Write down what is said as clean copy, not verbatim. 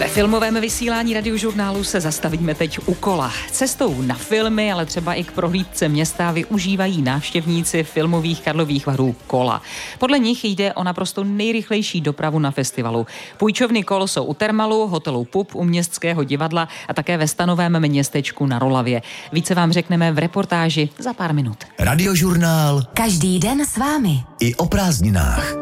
Ve filmovém vysílání Radiožurnálu se zastavíme teď u Kola. Cestou na filmy, ale třeba i k prohlídce města využívají návštěvníci filmových Karlových Varů kola. Podle nich jde o naprosto nejrychlejší dopravu na festivalu. Půjčovny kol jsou u Termalu, hotelu Pup, u Městského divadla a také ve stanovém městečku na Rolavě. Více vám řekneme v reportáži za pár minut. Radiožurnál. Každý den s vámi. I o prázdninách.